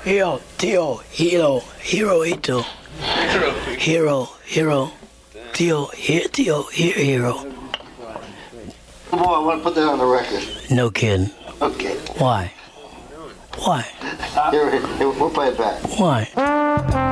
Hero, Tio, Hero, Hirohito. Hero, Tio, Hero. Boy, I want to put that on the record. No kidding. Okay. Why? Why? Here, we'll play it back. Why?